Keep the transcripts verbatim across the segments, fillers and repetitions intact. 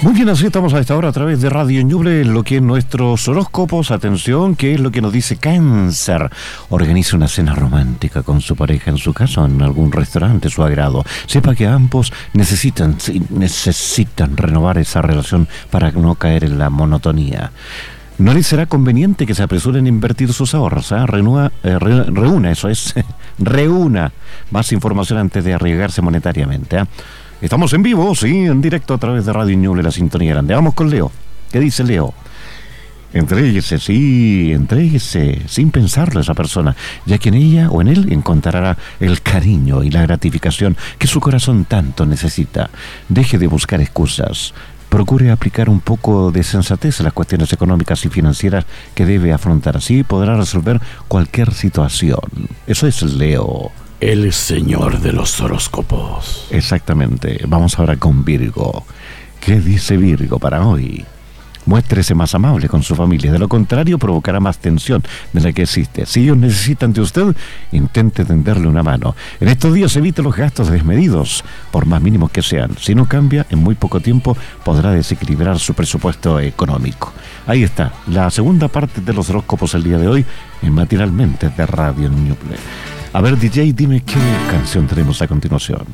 Muy bien, así estamos a esta hora a través de Radio Ñuble, lo que es nuestros horóscopos. Atención, ¿qué es lo que nos dice Cáncer? Organice una cena romántica con su pareja en su casa o en algún restaurante de su agrado. Sepa que ambos necesitan, necesitan renovar esa relación para no caer en la monotonía. No les será conveniente que se apresuren a invertir sus ahorros, ¿eh? Reúna, eh, re, reúna, eso es, reúna más información antes de arriesgarse monetariamente, ¿eh? Estamos en vivo, sí, en directo a través de Radio Ñuble, la sintonía grande. Vamos con Leo. ¿Qué dice Leo? Entréguese, sí, entréguese, sin pensarlo a esa persona, ya que en ella o en él encontrará el cariño y la gratificación que su corazón tanto necesita. Deje de buscar excusas. Procure aplicar un poco de sensatez a las cuestiones económicas y financieras que debe afrontar. Así podrá resolver cualquier situación. Eso es Leo. El señor de los horóscopos. Exactamente. Vamos ahora con Virgo. ¿Qué dice Virgo para hoy? Muéstrese más amable con su familia. De lo contrario, provocará más tensión de la que existe. Si ellos necesitan de usted, intente tenderle una mano. En estos días evite los gastos desmedidos, por más mínimos que sean. Si no cambia, en muy poco tiempo podrá desequilibrar su presupuesto económico. Ahí está, la segunda parte de los horóscopos el día de hoy, en Matinalmente de Radio Ñuble. A ver, D J, dime qué canción tenemos a continuación.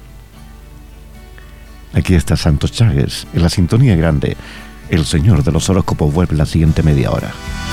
Aquí está Santos Chagues, en la sintonía grande. El señor de los horóscopos vuelve la siguiente media hora.